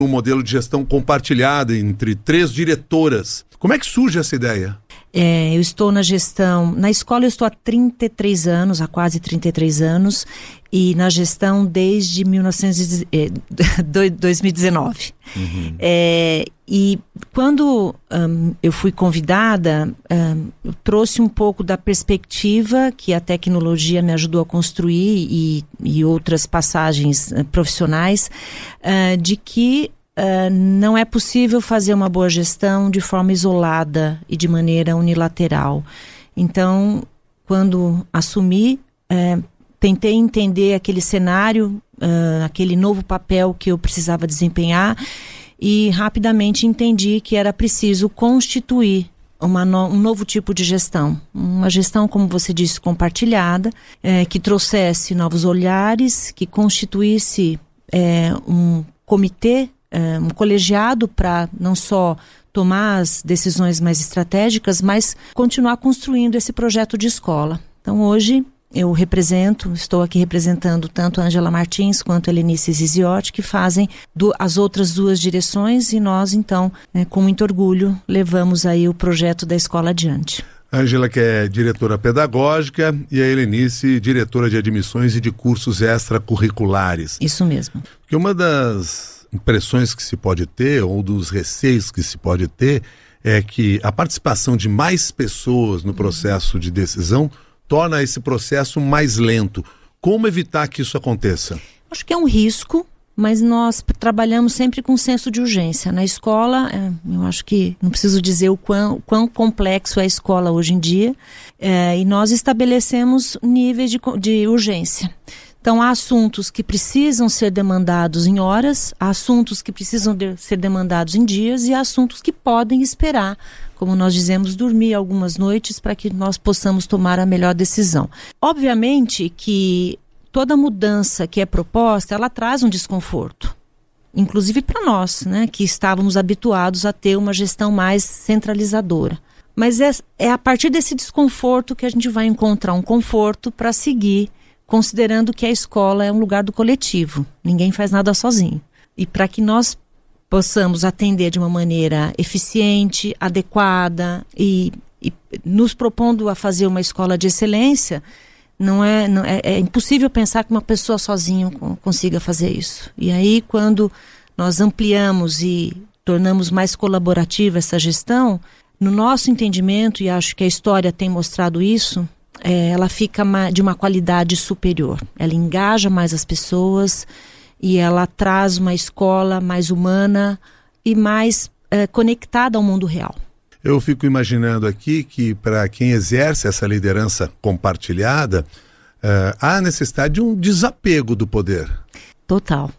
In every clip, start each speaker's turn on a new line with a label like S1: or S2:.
S1: um modelo de gestão compartilhada entre 3 diretoras. Como é que surge essa ideia?
S2: Eu estou na gestão, na escola eu estou há 33 anos, há quase 33 anos, e na gestão desde 2019. Uhum. E quando eu fui convidada, eu trouxe um pouco da perspectiva que a tecnologia me ajudou a construir e outras passagens profissionais, de que não é possível fazer uma boa gestão de forma isolada e de maneira unilateral. Então, quando assumi, tentei entender aquele cenário, aquele novo papel que eu precisava desempenhar, e rapidamente entendi que era preciso constituir um novo tipo de gestão. Uma gestão, como você disse, compartilhada, que trouxesse novos olhares, que constituísse um comitê, um colegiado para não só tomar as decisões mais estratégicas, mas continuar construindo esse projeto de escola. Então hoje estou aqui representando tanto a Ângela Martins quanto a Helenice Ziziotti, que fazem as outras 2 direções, e nós então, com muito orgulho, levamos aí o projeto da escola adiante.
S1: A Ângela, que é diretora pedagógica, e a Helenice, diretora de admissões e de cursos extracurriculares.
S2: Isso mesmo.
S1: Porque uma das impressões que se pode ter, ou dos receios que se pode ter, é que a participação de mais pessoas no processo de decisão torna esse processo mais lento. Como evitar que isso aconteça?
S2: Acho que é um risco, mas nós trabalhamos sempre com senso de urgência. Na escola, eu acho que não preciso dizer o quão complexo é a escola hoje em dia, e nós estabelecemos níveis de urgência. Então, há assuntos que precisam ser demandados em horas, há assuntos que precisam ser demandados em dias e há assuntos que podem esperar, como nós dizemos, dormir algumas noites para que nós possamos tomar a melhor decisão. Obviamente que toda mudança que é proposta, ela traz um desconforto, inclusive para nós, né, que estávamos habituados a ter uma gestão mais centralizadora. Mas é a partir desse desconforto que a gente vai encontrar um conforto para seguir, considerando que a escola é um lugar do coletivo, ninguém faz nada sozinho. E para que nós possamos atender de uma maneira eficiente, adequada e nos propondo a fazer uma escola de excelência, é impossível pensar que uma pessoa sozinha consiga fazer isso. E aí, quando nós ampliamos e tornamos mais colaborativa essa gestão, no nosso entendimento, e acho que a história tem mostrado isso, ela fica de uma qualidade superior. Ela engaja mais as pessoas e ela traz uma escola mais humana e mais conectada ao mundo real.
S1: Eu fico imaginando aqui que para quem exerce essa liderança compartilhada, há a necessidade de um desapego do poder.
S2: Total.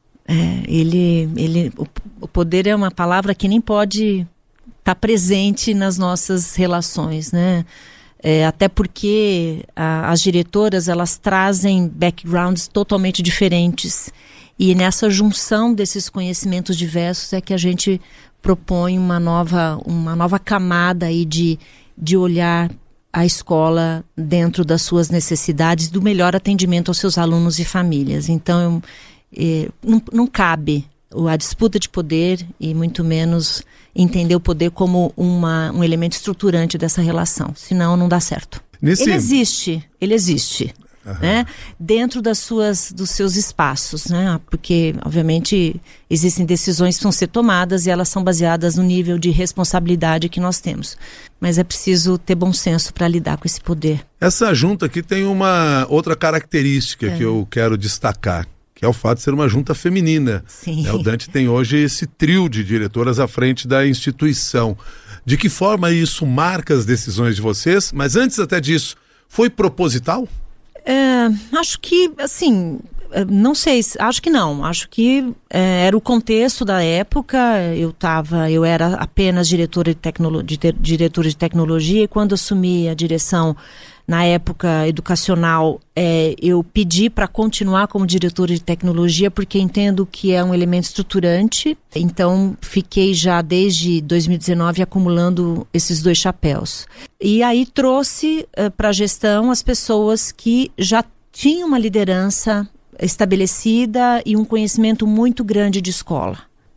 S2: O poder é uma palavra que nem pode estar presente nas nossas relações, né? Até porque as diretoras, elas trazem backgrounds totalmente diferentes, e nessa junção desses conhecimentos diversos é que a gente propõe uma nova camada aí de olhar a escola dentro das suas necessidades, do melhor atendimento aos seus alunos e famílias. Então não cabe a disputa de poder, e muito menos entender o poder como um elemento estruturante dessa relação, senão não dá certo. Ele existe, uhum, né? Dentro dos seus espaços, né? Porque, obviamente, existem decisões que vão ser tomadas e elas são baseadas no nível de responsabilidade que nós temos. Mas é preciso ter bom senso para lidar com esse poder.
S1: Essa junta aqui tem uma outra característica que eu quero destacar, que é o fato de ser uma junta feminina.
S2: Sim.
S1: O Dante tem hoje esse trio de diretoras à frente da instituição. De que forma isso marca as decisões de vocês? Mas antes até disso, foi proposital?
S2: Acho que, assim, não sei, acho que não. Acho que era o contexto da época. Eu era apenas diretora de tecnologia, e quando assumi a direção na época educacional, eu pedi para continuar como diretora de tecnologia, porque entendo que é um elemento estruturante. Então, fiquei já desde 2019 acumulando esses 2 chapéus. E aí trouxe para a gestão as pessoas que já tinham uma liderança estabelecida e um conhecimento muito grande de escola.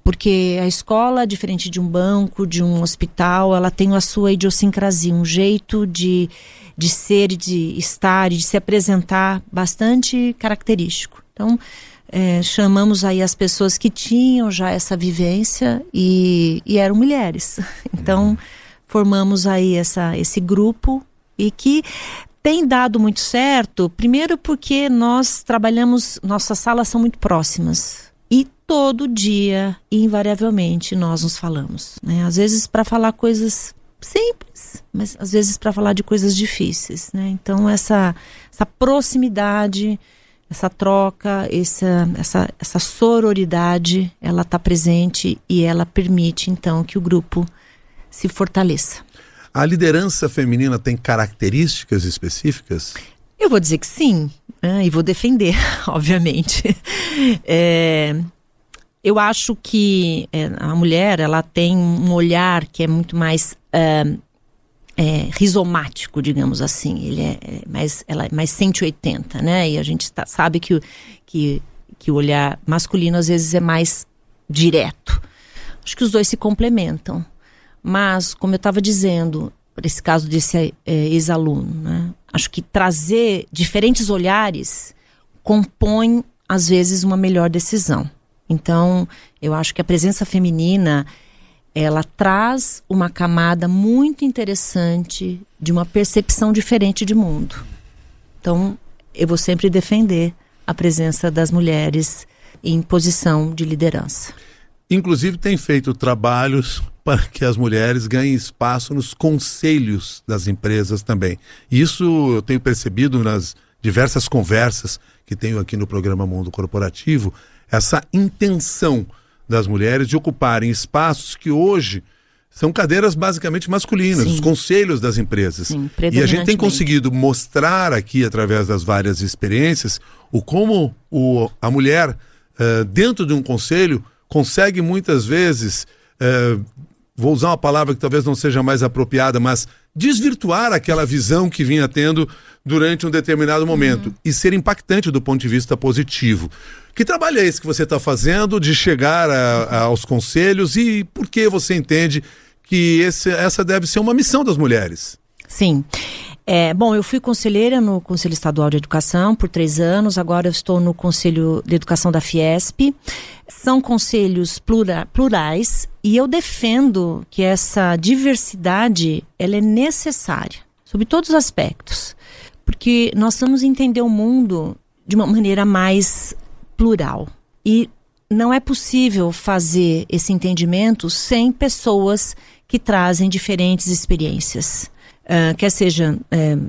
S2: Porque a escola, diferente de um banco, de um hospital, ela tem a sua idiosincrasia, um jeito de ser, de estar e de se apresentar bastante característico. Então, chamamos aí as pessoas que tinham já essa vivência e eram mulheres. Então, formamos aí esse grupo e que tem dado muito certo, primeiro porque nós trabalhamos, nossas salas são muito próximas. E todo dia, invariavelmente, nós nos falamos, né? Às vezes para falar coisas simples, mas às vezes para falar de coisas difíceis, né? Então essa proximidade, essa troca, essa sororidade, ela está presente e ela permite então que o grupo se fortaleça.
S1: A liderança feminina tem características específicas?
S2: Eu vou dizer que sim, e vou defender, obviamente. Eu acho que a mulher, ela tem um olhar que é muito mais rizomático, digamos assim. Ela é mais 180, né? E a gente sabe que o olhar masculino às vezes é mais direto. Acho que os dois se complementam. Mas, como eu estava dizendo, por esse caso desse ex-aluno, né? Acho que trazer diferentes olhares compõe, às vezes, uma melhor decisão. Então, eu acho que a presença feminina, ela traz uma camada muito interessante de uma percepção diferente de mundo. Então, eu vou sempre defender a presença das mulheres em posição de liderança.
S1: Inclusive, tem feito trabalhos para que as mulheres ganhem espaço nos conselhos das empresas também. Isso eu tenho percebido nas diversas conversas que tenho aqui no programa Mundo Corporativo, essa intenção das mulheres de ocuparem espaços que hoje são cadeiras basicamente masculinas, Sim. Os conselhos das empresas.
S2: Sim,
S1: e a gente tem conseguido mostrar aqui, através das várias experiências, como a mulher, dentro de um conselho, consegue muitas vezes, vou usar uma palavra que talvez não seja mais apropriada, mas desvirtuar aquela visão que vinha tendo durante um determinado momento e ser impactante do ponto de vista positivo. Que trabalho é esse que você está fazendo de chegar aos conselhos e por que você entende que essa deve ser uma missão das mulheres?
S2: Sim. Bom, eu fui conselheira no Conselho Estadual de Educação por 3 anos, agora eu estou no Conselho de Educação da Fiesp. São conselhos plurais e eu defendo que essa diversidade ela é necessária, sob todos os aspectos, porque nós vamos entender o mundo de uma maneira mais plural e não é possível fazer esse entendimento sem pessoas que trazem diferentes experiências. Quer seja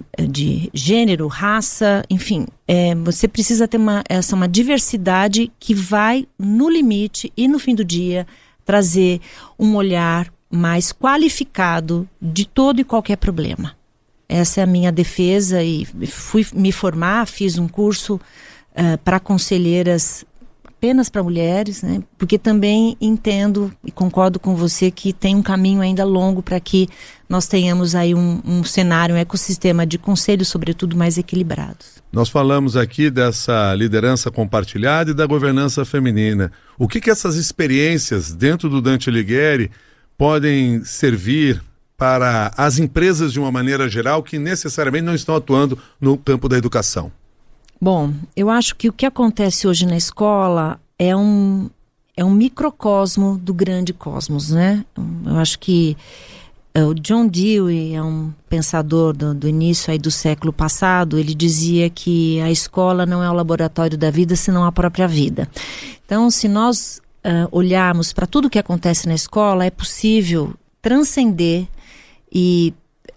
S2: de gênero, raça, enfim, você precisa ter uma diversidade que vai, no limite e no fim do dia, trazer um olhar mais qualificado de todo e qualquer problema. Essa é a minha defesa e fui me formar, fiz um curso para conselheiras apenas para mulheres, né? Porque também entendo e concordo com você que tem um caminho ainda longo para que nós tenhamos aí um cenário, um ecossistema de conselhos, sobretudo, mais equilibrados.
S1: Nós falamos aqui dessa liderança compartilhada e da governança feminina. O que essas experiências dentro do Dante Alighieri podem servir para as empresas de uma maneira geral que necessariamente não estão atuando no campo da educação?
S2: Bom, eu acho que o que acontece hoje na escola é um microcosmo do grande cosmos, né? Eu acho que o John Dewey é um pensador do início aí do século passado. Ele dizia que a escola não é o laboratório da vida, senão a própria vida. Então, se nós olharmos para tudo o que acontece na escola, é possível transcender e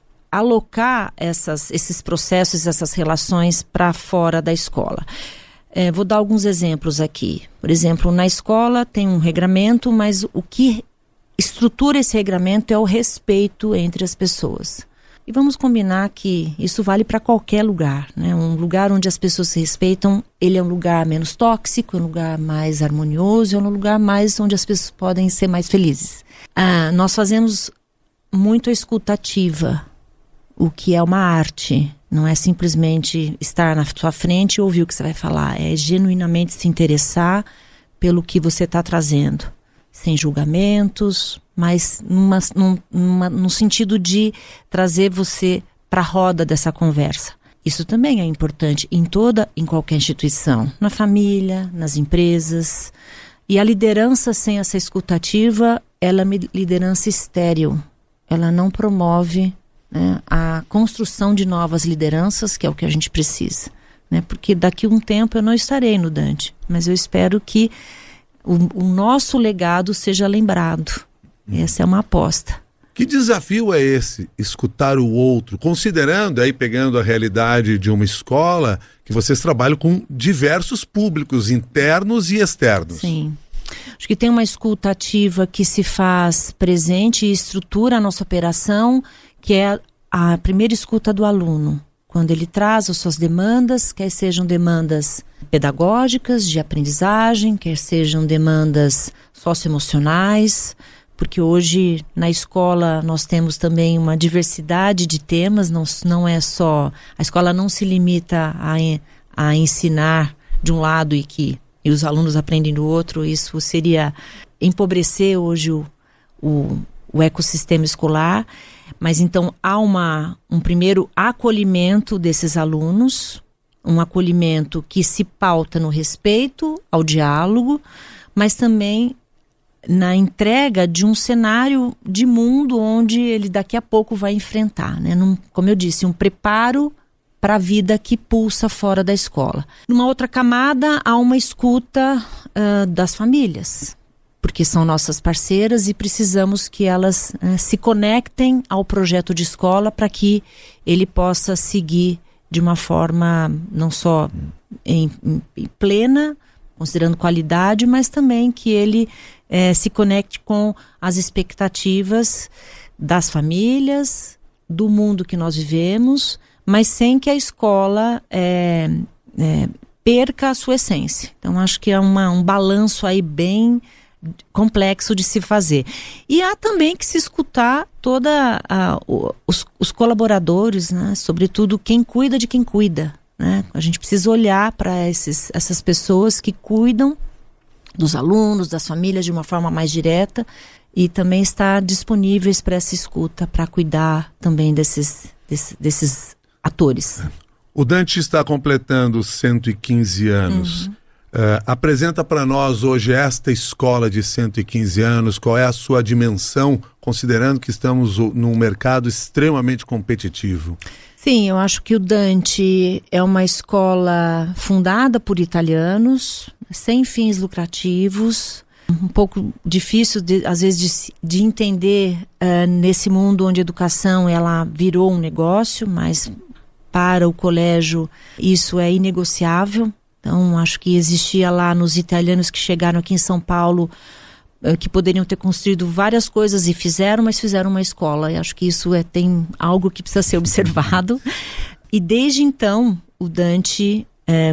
S2: alocar esses processos, essas relações para fora da escola. Vou dar alguns exemplos aqui. Por exemplo, na escola tem um regramento, mas o que estrutura esse regramento é o respeito entre as pessoas. E vamos combinar que isso vale para qualquer lugar, né? Um lugar onde as pessoas se respeitam, ele é um lugar menos tóxico, é um lugar mais harmonioso, é um lugar mais onde as pessoas podem ser mais felizes. Nós fazemos muito a escuta ativa, o que é uma arte. Não é simplesmente estar na sua frente e ouvir o que você vai falar. É genuinamente se interessar pelo que você está trazendo. sem julgamentos, mas no sentido de trazer você para a roda dessa conversa. Isso também é importante em qualquer instituição, na família, nas empresas. E a liderança sem essa escutativa, ela é uma liderança estéril. Ela não promove, né, a construção de novas lideranças, que é o que a gente precisa. Né? Porque daqui a um tempo eu não estarei no Dante, mas eu espero que o nosso legado seja lembrado. Essa é uma aposta.
S1: Que desafio é esse, escutar o outro, considerando, aí pegando a realidade de uma escola, que vocês trabalham com diversos públicos, internos e externos?
S2: Sim. Acho que tem uma escuta ativa que se faz presente e estrutura a nossa operação, que é a primeira escuta do aluno. Quando ele traz as suas demandas, quer sejam demandas pedagógicas, de aprendizagem, quer sejam demandas socioemocionais, porque hoje na escola nós temos também uma diversidade de temas, não é só... A escola não se limita a ensinar de um lado e os alunos aprendem do outro. Isso seria empobrecer hoje o ecossistema escolar. Mas então há um primeiro acolhimento desses alunos, um acolhimento que se pauta no respeito ao diálogo, mas também na entrega de um cenário de mundo onde ele daqui a pouco vai enfrentar, né? Como eu disse, um preparo para a vida que pulsa fora da escola. Numa outra camada, há uma escuta das famílias, porque são nossas parceiras e precisamos que elas se conectem ao projeto de escola para que ele possa seguir de uma forma não só em plena, considerando qualidade, mas também que ele se conecte com as expectativas das famílias, do mundo que nós vivemos, mas sem que a escola perca a sua essência. Então, acho que é um balanço aí bem complexo de se fazer. E há também que se escutar os colaboradores, né? Sobretudo quem cuida de quem cuida. Né? A gente precisa olhar para essas pessoas que cuidam dos alunos, das famílias de uma forma mais direta e também estar disponíveis para essa escuta, para cuidar também desses atores.
S1: O Dante está completando 115 anos. Apresenta para nós hoje esta escola de 115 anos, qual é a sua dimensão, considerando que estamos num mercado extremamente competitivo?
S2: Sim, eu acho que o Dante é uma escola fundada por italianos, sem fins lucrativos, um pouco difícil, às vezes, de entender nesse mundo onde a educação ela virou um negócio, mas para o colégio isso é inegociável. Então, acho que existia lá nos italianos que chegaram aqui em São Paulo, que poderiam ter construído várias coisas e fizeram, mas fizeram uma escola. E acho que isso tem algo que precisa ser observado. E desde então, o Dante,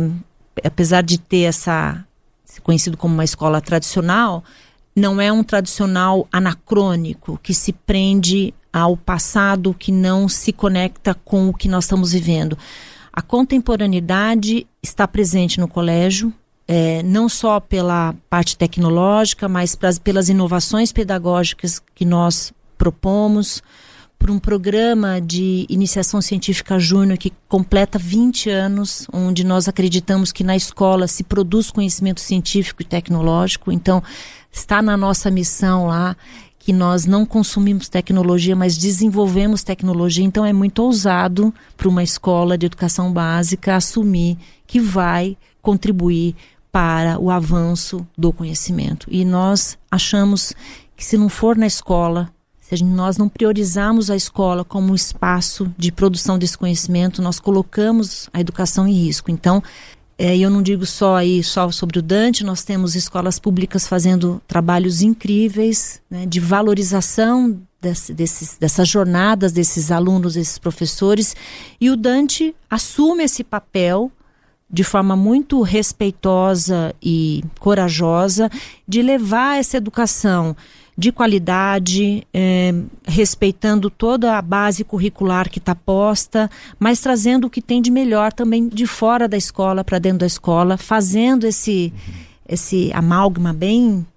S2: apesar de ter conhecido como uma escola tradicional, não é um tradicional anacrônico, que se prende ao passado, que não se conecta com o que nós estamos vivendo. A contemporaneidade está presente no colégio, não só pela parte tecnológica, mas pelas inovações pedagógicas que nós propomos, por um programa de iniciação científica júnior que completa 20 anos, onde nós acreditamos que na escola se produz conhecimento científico e tecnológico. Então, está na nossa missão lá que nós não consumimos tecnologia, mas desenvolvemos tecnologia. Então, é muito ousado para uma escola de educação básica assumir que vai contribuir para o avanço do conhecimento. E nós achamos que se não for na escola, se nós não priorizarmos a escola como um espaço de produção desse conhecimento, nós colocamos a educação em risco. Então, eu não digo só sobre o Dante, nós temos escolas públicas fazendo trabalhos incríveis, né, de valorização dessas jornadas, desses alunos, desses professores, e o Dante assume esse papel de forma muito respeitosa e corajosa de levar essa educação de qualidade, respeitando toda a base curricular que está posta, mas trazendo o que tem de melhor também de fora da escola para dentro da escola, fazendo esse amálgama bem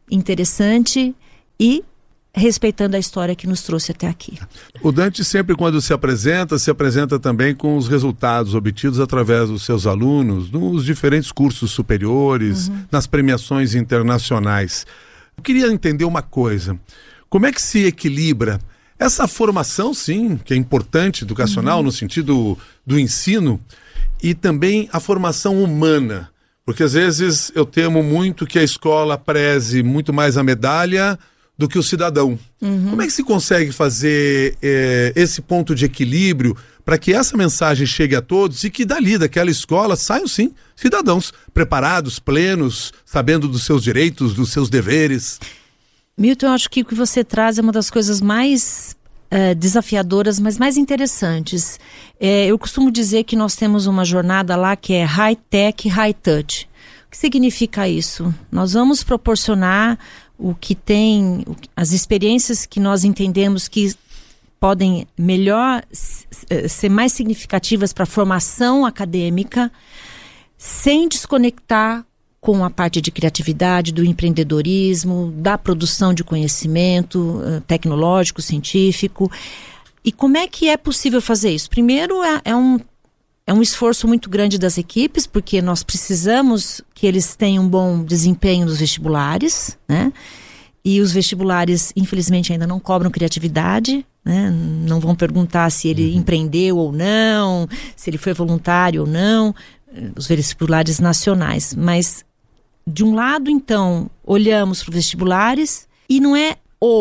S2: interessante e respeitando a história que nos trouxe até aqui.
S1: O Dante sempre, quando se apresenta também com os resultados obtidos através dos seus alunos, nos diferentes cursos superiores, nas premiações internacionais. Eu queria entender uma coisa, como é que se equilibra essa formação, sim, que é importante, educacional, no sentido do ensino, e também a formação humana? Porque às vezes eu temo muito que a escola preze muito mais a medalha do que o cidadão. Como é que se consegue fazer esse ponto de equilíbrio para que essa mensagem chegue a todos e que daquela escola, saiam sim cidadãos preparados, plenos, sabendo dos seus direitos, dos seus deveres?
S2: Milton, eu acho que o que você traz é uma das coisas mais desafiadoras, mas mais interessantes. Eu costumo dizer que nós temos uma jornada lá que é high-tech, high-touch. O que significa isso? Nós vamos proporcionar o que tem, as experiências que nós entendemos que podem melhor ser mais significativas para a formação acadêmica, sem desconectar com a parte de criatividade, do empreendedorismo, da produção de conhecimento tecnológico, científico. E como é que é possível fazer isso? Primeiro, é um esforço muito grande das equipes, porque nós precisamos que eles tenham um bom desempenho nos vestibulares, né? E os vestibulares, infelizmente, ainda não cobram criatividade, né? Não vão perguntar se ele empreendeu ou não, se ele foi voluntário ou não, os vestibulares nacionais. Mas, de um lado, então, olhamos para os vestibulares e não é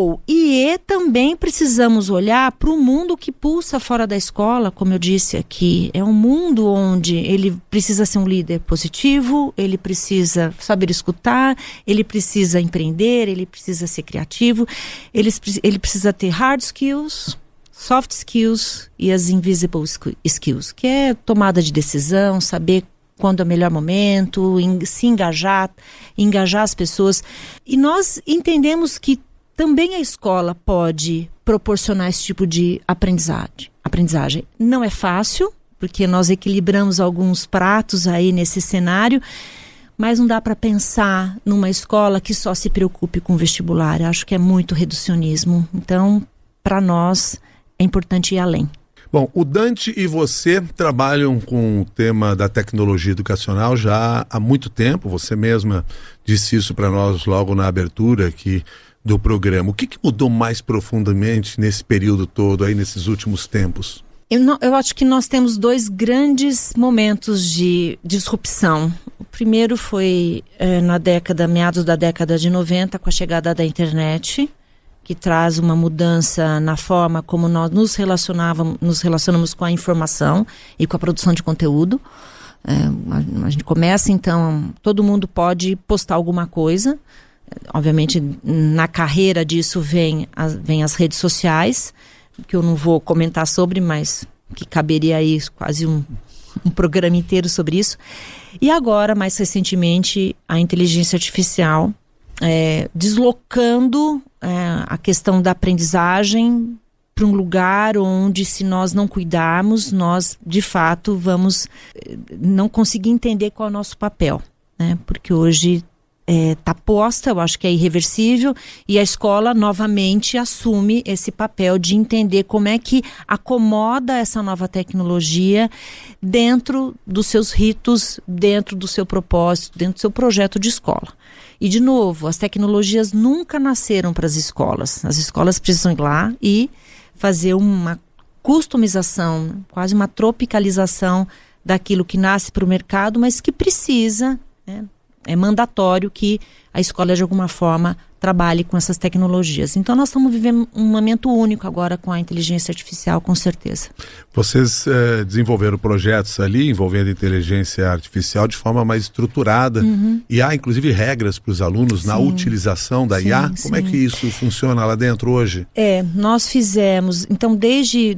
S2: também precisamos olhar para o mundo que pulsa fora da escola, como eu disse aqui. É um mundo onde ele precisa ser um líder positivo, ele precisa saber escutar, ele precisa empreender, ele precisa ser criativo, ele precisa ter hard skills, soft skills e as invisible skills, que é tomada de decisão, saber quando é o melhor momento, se engajar as pessoas. E nós entendemos que também a escola pode proporcionar esse tipo de aprendizagem. Não é fácil, porque nós equilibramos alguns pratos aí nesse cenário, mas não dá para pensar numa escola que só se preocupe com o vestibular. Eu acho que é muito reducionismo. Então, para nós, é importante ir além.
S1: Bom, o Dante e você trabalham com o tema da tecnologia educacional já há muito tempo. Você mesma disse isso para nós logo na abertura aqui do programa. O que mudou mais profundamente nesse período todo, aí nesses últimos tempos?
S2: Eu acho que nós temos dois grandes momentos de disrupção. O primeiro foi meados da década de 90, com a chegada da internet, que traz uma mudança na forma como nós nos relacionamos com a informação e com a produção de conteúdo. A gente começa, então, todo mundo pode postar alguma coisa. Obviamente, na carreira disso vem as redes sociais, que eu não vou comentar sobre, mas que caberia aí quase um programa inteiro sobre isso. E agora, mais recentemente, a inteligência artificial deslocando a questão da aprendizagem para um lugar onde, se nós não cuidarmos, nós, de fato, vamos não conseguir entender qual é o nosso papel, né? Porque hoje está posta, eu acho que é irreversível, e a escola novamente assume esse papel de entender como é que acomoda essa nova tecnologia dentro dos seus ritos, dentro do seu propósito, dentro do seu projeto de escola. E, de novo, as tecnologias nunca nasceram para as escolas. As escolas precisam ir lá e fazer uma customização, quase uma tropicalização daquilo que nasce para o mercado, mas que precisa, né? É mandatório que a escola, de alguma forma, trabalhe com essas tecnologias. Então, nós estamos vivendo um momento único agora com a inteligência artificial, com certeza.
S1: Vocês desenvolveram projetos ali envolvendo inteligência artificial de forma mais estruturada. E há, inclusive, regras para os alunos na utilização da IA. Como é que isso funciona lá dentro hoje?
S2: Nós fizemos... Então, desde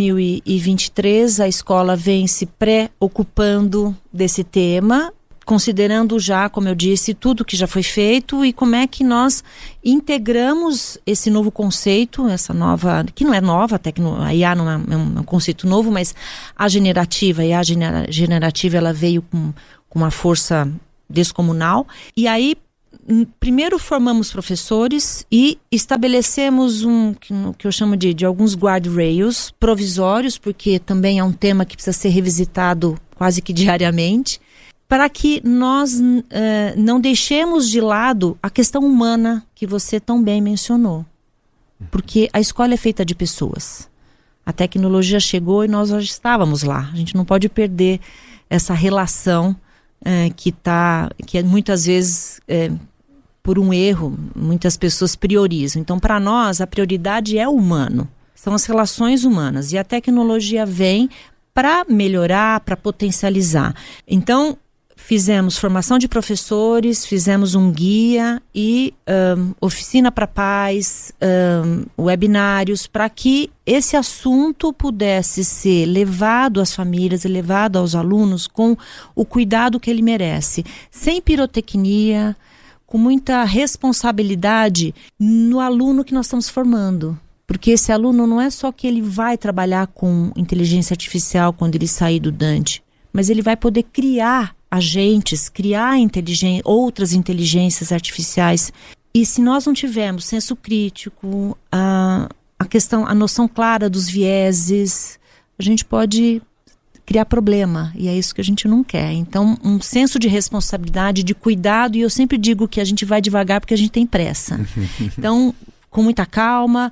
S2: 2023, a escola vem se preocupando desse tema, considerando já, como eu disse, tudo que já foi feito e como é que nós integramos esse novo conceito, essa nova, que não é nova, a IA não é um conceito novo, mas a generativa ela veio com uma força descomunal. E aí primeiro formamos professores e estabelecemos que eu chamo de alguns guardrails provisórios, porque também é um tema que precisa ser revisitado quase que diariamente, para que nós não deixemos de lado a questão humana que você tão bem mencionou. Porque a escola é feita de pessoas. A tecnologia chegou e nós já estávamos lá. A gente não pode perder essa relação que muitas vezes, por um erro, muitas pessoas priorizam. Então, para nós, a prioridade é o humano. São as relações humanas. E a tecnologia vem para melhorar, para potencializar. Então, fizemos formação de professores, fizemos um guia e oficina para pais, webinários, para que esse assunto pudesse ser levado às famílias e levado aos alunos com o cuidado que ele merece. Sem pirotecnia, com muita responsabilidade no aluno que nós estamos formando. Porque esse aluno não é só que ele vai trabalhar com inteligência artificial quando ele sair do Dante, mas ele vai poder criar agentes, criar outras inteligências artificiais. E se nós não tivermos senso crítico, a noção clara dos vieses, a gente pode criar problema, e é isso que a gente não quer. Então, um senso de responsabilidade, de cuidado, e eu sempre digo que a gente vai devagar porque a gente tem pressa. Então, com muita calma,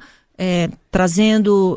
S2: trazendo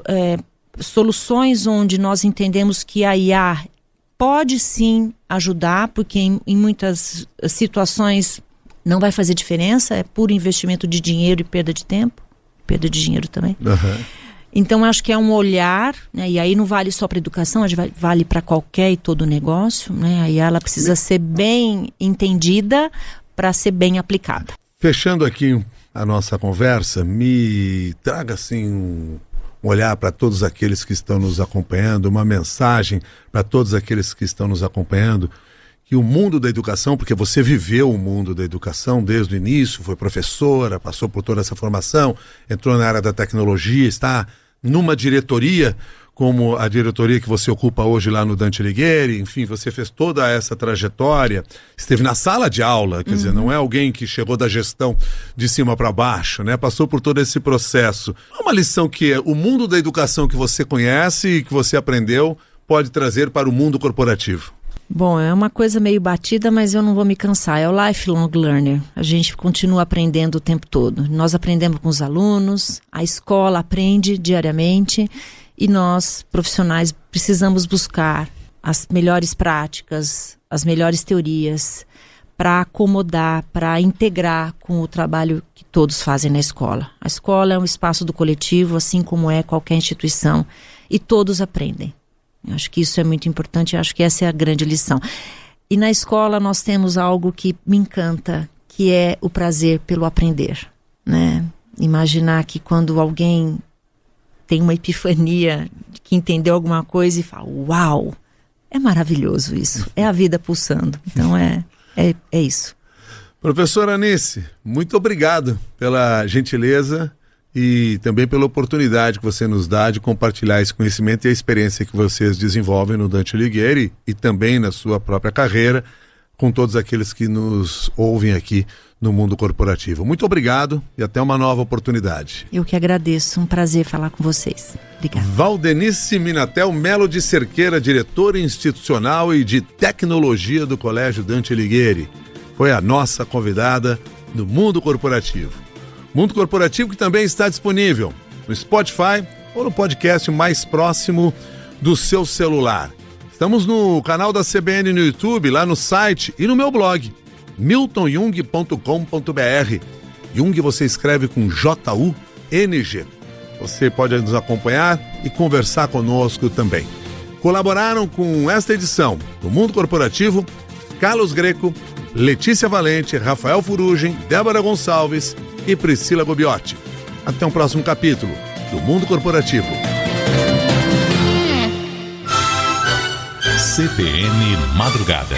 S2: soluções onde nós entendemos que a IA pode sim ajudar, porque em muitas situações não vai fazer diferença, é puro investimento de dinheiro e perda de tempo, perda de dinheiro também. Uhum. Então acho que é um olhar, né, e aí não vale só para educação, vale para qualquer e todo negócio, né, aí ela precisa ser bem entendida para ser bem aplicada.
S1: Fechando aqui a nossa conversa, me traga assim um olhar para todos aqueles que estão nos acompanhando, uma mensagem para todos aqueles que estão nos acompanhando, que o mundo da educação, porque você viveu o mundo da educação desde o início, foi professora, passou por toda essa formação, entrou na área da tecnologia, está numa diretoria, como a diretoria que você ocupa hoje lá no Dante Alighieri, enfim, você fez toda essa trajetória, esteve na sala de aula, quer dizer, não é alguém que chegou da gestão de cima para baixo, né? Passou por todo esse processo. Uma lição que o mundo da educação que você conhece e que você aprendeu pode trazer para o mundo corporativo.
S2: Bom, é uma coisa meio batida, mas eu não vou me cansar. É o lifelong learner. A gente continua aprendendo o tempo todo. Nós aprendemos com os alunos, a escola aprende diariamente e nós, profissionais, precisamos buscar as melhores práticas, as melhores teorias para acomodar, para integrar com o trabalho que todos fazem na escola. A escola é um espaço do coletivo, assim como é qualquer instituição, e todos aprendem. Eu acho que isso é muito importante, eu acho que essa é a grande lição. E na escola nós temos algo que me encanta, que é o prazer pelo aprender, né? Imaginar que quando alguém tem uma epifania, que entendeu alguma coisa e fala, uau, é maravilhoso isso, é a vida pulsando. Então é isso.
S1: Professora Anice, muito obrigado pela gentileza e também pela oportunidade que você nos dá de compartilhar esse conhecimento e a experiência que vocês desenvolvem no Dante Alighieri e também na sua própria carreira com todos aqueles que nos ouvem aqui no mundo corporativo. Muito obrigado e até uma nova oportunidade.
S2: Eu que agradeço, um prazer falar com vocês. Obrigada.
S1: Valdenice Minatel Melo de Cerqueira, diretora institucional e de tecnologia do Colégio Dante Alighieri, foi a nossa convidada no Mundo Corporativo. Mundo Corporativo que também está disponível no Spotify ou no podcast mais próximo do seu celular. Estamos no canal da CBN no YouTube, lá no site e no meu blog, miltonjung.com.br. Jung você escreve com J-U-N-G. Você pode nos acompanhar e conversar conosco também. Colaboraram com esta edição do Mundo Corporativo Carlos Greco, Letícia Valente, Rafael Furugem, Débora Gonçalves e Priscila Gobiotti. Até um próximo capítulo do Mundo Corporativo.
S3: CBN Madrugada.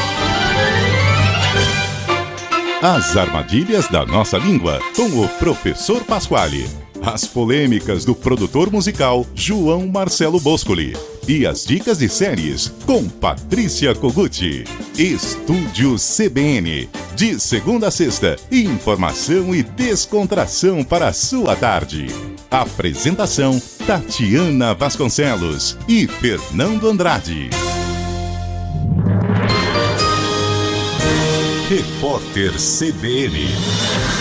S3: As armadilhas da nossa língua, com o professor Pasquale. As polêmicas do produtor musical João Marcelo Boscoli. e as dicas de séries com Patrícia Kogut. Estúdio CBN, de segunda a sexta, informação e descontração para a sua tarde. Apresentação: Tatiana Vasconcelos e Fernando Andrade. Repórter CBN.